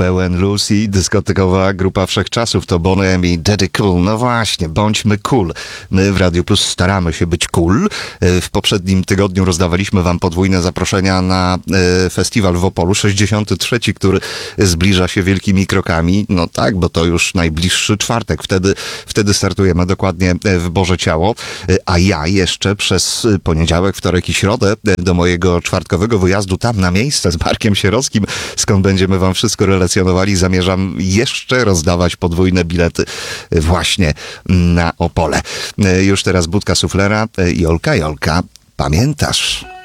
Pełen Lucy, dyskotekowa grupa wszechczasów, to Bonham i Daddy Cool. No właśnie, bądźmy cool. My w Radio Plus staramy się być cool. W poprzednim tygodniu rozdawaliśmy wam podwójne zaproszenia na festiwal w Opolu, 63, który zbliża się wielkimi krokami. No tak, bo to już najbliższy czwartek. Wtedy startujemy dokładnie w Boże Ciało. A ja jeszcze przez poniedziałek, wtorek i środę do mojego czwartkowego wyjazdu tam na miejsce z Markiem Sierowskim, skąd będziemy wam wszystko relacjonowali, zamierzam jeszcze rozdawać podwójne bilety właśnie na Opole. Już teraz budka suflera. Jolka, pamiętasz?